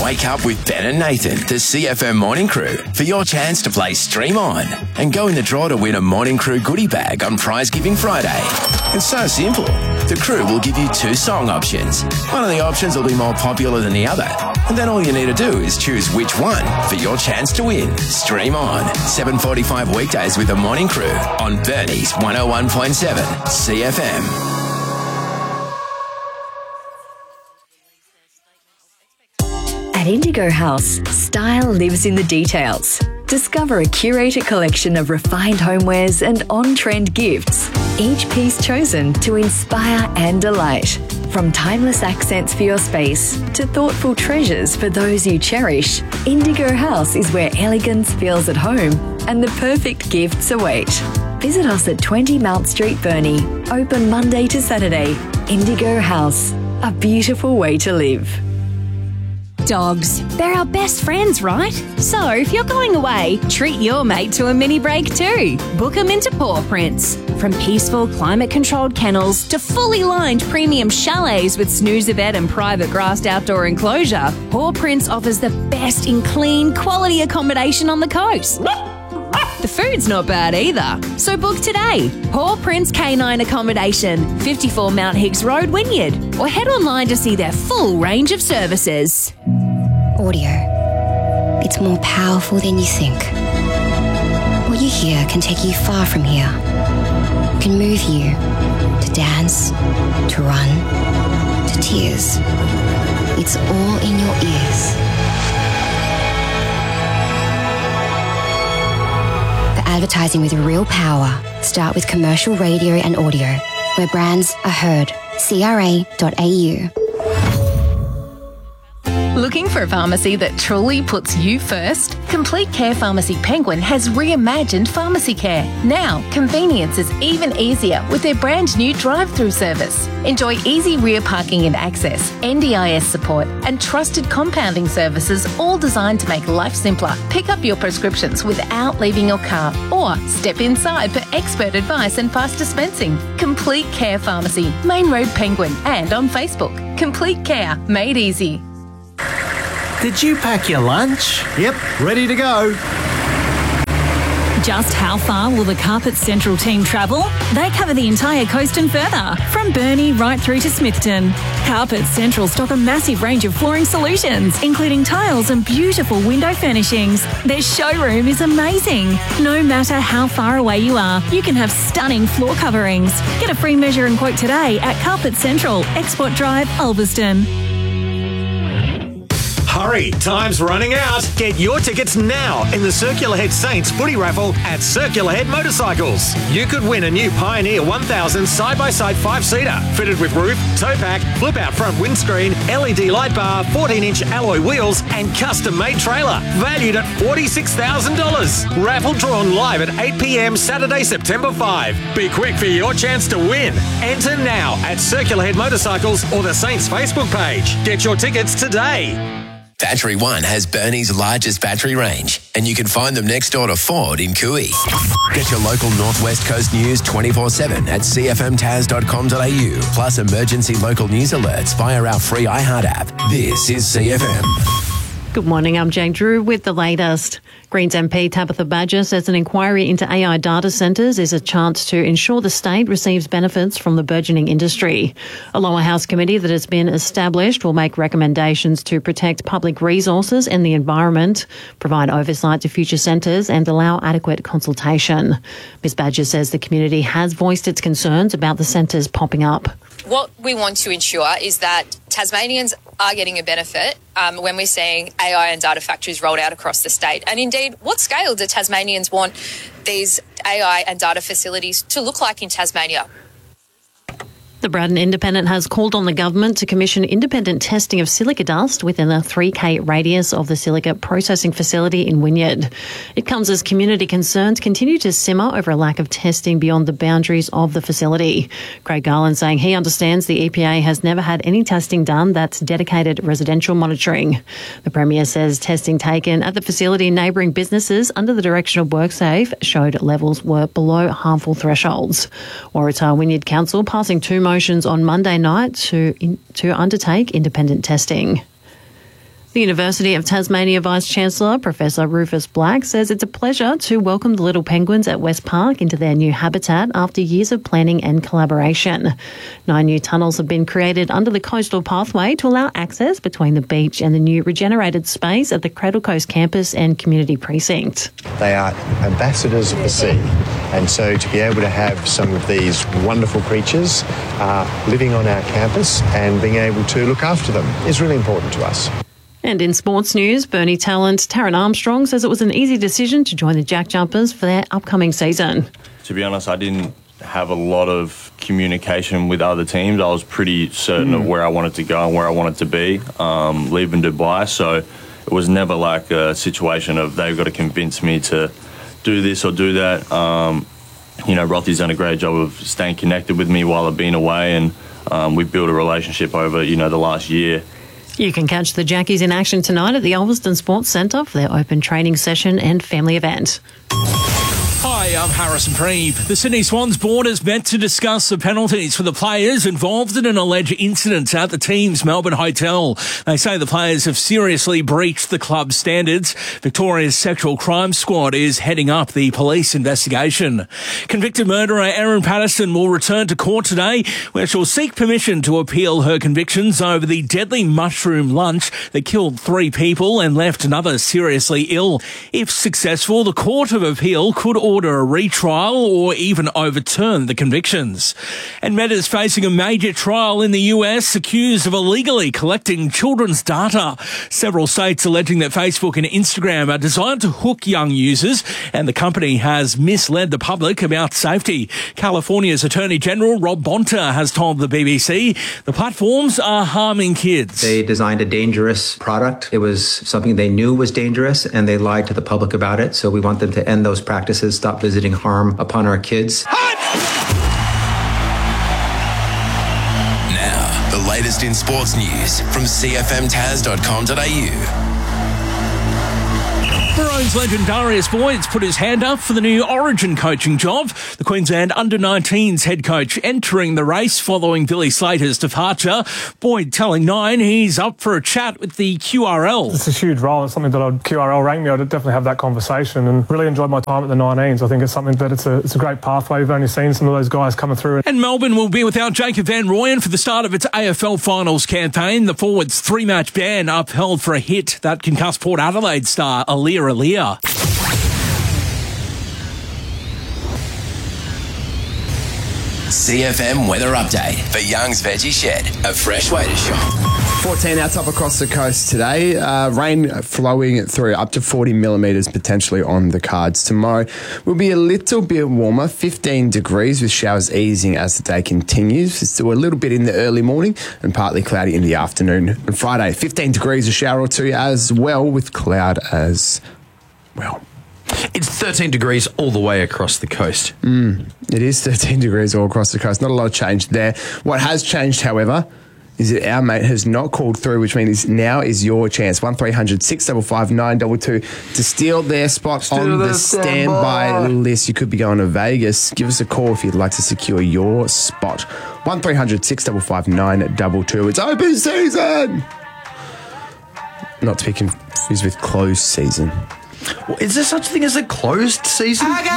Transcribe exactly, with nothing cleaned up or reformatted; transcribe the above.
Wake up with Ben and Nathan, the C F M Morning Crew, for your chance to play Stream On and go in the draw to win a Morning Crew goodie bag on Prize Giving Friday. It's so simple. The crew will give you two song options. One of the options will be more popular than the other. And then all you need to do is choose which one for your chance to win. Stream On, seven forty-five weekdays with the Morning Crew on Bernie's one oh one point seven C F M. At Indigo House, style lives in the details. Discover a curated collection of refined homewares and on-trend gifts, each piece chosen to inspire and delight. From timeless accents for your space to thoughtful treasures for those you cherish, Indigo House is where elegance feels at home and the perfect gifts await. Visit us at twenty Mount Street, Burnie. Open Monday to Saturday. Indigo House, a beautiful way to live. Dogs. They're our best friends, right? So if you're going away, treat your mate to a mini break too. Book them into Paw Prints. From peaceful, climate-controlled kennels to fully lined premium chalets with snoozer bed and private grassed outdoor enclosure, Paw Prints offers the best in clean, quality accommodation on the coast. The food's not bad either. So book today. Paw Prints Canine Accommodation, fifty-four Mount Higgs Road, Wynyard. Or head online to see their full range of services. Audio. It's more powerful than you think. What you hear can take you far from here. It can move you to dance, to run, to tears. It's all in your ears. Advertising with real power. Start with commercial radio and audio, where brands are heard. C R A dot A U. Looking for a pharmacy that truly puts you first? Complete Care Pharmacy Penguin has reimagined pharmacy care. Now, convenience is even easier with their brand new drive-through service. Enjoy easy rear parking and access, N D I S support, and trusted compounding services, all designed to make life simpler. Pick up your prescriptions without leaving your car, or step inside for expert advice and fast dispensing. Complete Care Pharmacy, Main Road, Penguin, and on Facebook. Complete Care, made easy. Did you pack your lunch? Yep, ready to go. Just how far will the Carpet Central team travel? They cover the entire coast and further, from Burnie right through to Smithton. Carpet Central stock a massive range of flooring solutions, including tiles and beautiful window furnishings. Their showroom is amazing. No matter how far away you are, you can have stunning floor coverings. Get a free measure and quote today at Carpet Central, Export Drive, Ulverston. Hurry, time's running out. Get your tickets now in the Circular Head Saints footy raffle at Circular Head Motorcycles. You could win a new Pioneer one thousand side-by-side five-seater, fitted with roof, tow pack, flip-out front windscreen, L E D light bar, fourteen inch alloy wheels, and custom-made trailer, valued at forty-six thousand dollars. Raffle drawn live at eight p m Saturday, September fifth. Be quick for your chance to win. Enter now at Circular Head Motorcycles or the Saints Facebook page. Get your tickets today. Battery One has Burnie's largest battery range, and you can find them next door to Ford in Cooey. Get your local Northwest Coast news twenty-four seven at c f m tas dot com dot a u, plus emergency local news alerts via our free iHeart app. This is C F M. Good morning, I'm Jane Drew with the latest. Greens M P Tabitha Badger says an inquiry into A I data centres is a chance to ensure the state receives benefits from the burgeoning industry. A lower house committee that has been established will make recommendations to protect public resources and the environment, provide oversight to future centres and allow adequate consultation. Ms Badger says the community has voiced its concerns about the centres popping up. What we want to ensure is that Tasmanians are getting a benefit um, when we're seeing A I and data factories rolled out across the state. And indeed, what scale do Tasmanians want these A I and data facilities to look like in Tasmania? The Braddon Independent has called on the government to commission independent testing of silica dust within a three k radius of the silica processing facility in Wynyard. It comes as community concerns continue to simmer over a lack of testing beyond the boundaries of the facility. Craig Garland saying he understands the E P A has never had any testing done that's dedicated residential monitoring. The Premier says testing taken at the facility neighbouring businesses under the direction of WorkSafe showed levels were below harmful thresholds. Waratah Wynyard Council passing two motions on Monday night to in, to undertake independent testing. The University of Tasmania Vice-Chancellor, Professor Rufus Black, says it's a pleasure to welcome the little penguins at West Park into their new habitat after years of planning and collaboration. Nine new tunnels have been created under the coastal pathway to allow access between the beach and the new regenerated space at the Cradle Coast campus and community precinct. They are ambassadors of the sea, and so to be able to have some of these wonderful creatures uh, living on our campus and being able to look after them is really important to us. And in sports news, Burnie talent Taran Armstrong says it was an easy decision to join the Jack Jumpers for their upcoming season. To be honest, I didn't have a lot of communication with other teams. I was pretty certain mm. of where I wanted to go and where I wanted to be, um, leaving Dubai. So it was never like a situation of they've got to convince me to do this or do that. Um, you know, Rothy's done a great job of staying connected with me while I've been away, and um, we've built a relationship over, you know, the last year. You can catch the Jackies in action tonight at the Ulverston Sports Centre for their open training session and family event. Hi, I'm Harrison Preeb. The Sydney Swans board has met to discuss the penalties for the players involved in an alleged incident at the team's Melbourne hotel. They say the players have seriously breached the club's standards. Victoria's Sexual Crime Squad is heading up the police investigation. Convicted murderer Erin Patterson will return to court today, where she'll seek permission to appeal her convictions over the deadly mushroom lunch that killed three people and left another seriously ill. If successful, the Court of Appeal could order a retrial or even overturn the convictions. And Meta's facing a major trial in the U S, accused of illegally collecting children's data. Several states alleging that Facebook and Instagram are designed to hook young users, and the company has misled the public about safety. California's Attorney General Rob Bonta has told the B B C the platforms are harming kids. They designed a dangerous product. It was something they knew was dangerous, and they lied to the public about it. So we want them to end those practices, stop visiting harm upon our kids. Now, the latest in sports news from c f m taz dot com dot a u. Maroons legend Darius Boyd's put his hand up for the new Origin coaching job. The Queensland under nineteens head coach entering the race following Billy Slater's departure. Boyd telling Nine he's up for a chat with the Q R L. It's a huge role. It's something that I'd, Q R L rang me. I'd definitely have that conversation and really enjoyed my time at the nineteens. I think it's something that it's a, it's a great pathway. We've only seen some of those guys coming through. And Melbourne will be without Jacob Van Rooyen for the start of its A F L finals campaign. The forward's three-match ban upheld for a hit that concussed Port Adelaide star Aaliyah Aaliyah. C F M weather update for Young's Veggie Shed, a fresh way to shop. fourteen outs up across the coast today. Uh, rain flowing through up to forty millimetres potentially on the cards. Tomorrow will be a little bit warmer, fifteen degrees with showers easing as the day continues. It's still a little bit in the early morning and partly cloudy in the afternoon. And Friday, fifteen degrees, a shower or two as well with cloud as well. It's thirteen degrees all the way across the coast. Mm, it is thirteen degrees all across the coast. Not a lot of change there. What has changed, however, is that our mate has not called through, which means now is your chance. one three hundred six five five nine two two to steal their spot Still on the standby stand list. You could be going to Vegas. Give us a call if you'd like to secure your spot. one three hundred six five five nine two two. It's open season! Not to be confused with closed season. Well, is there such a thing as a closed season?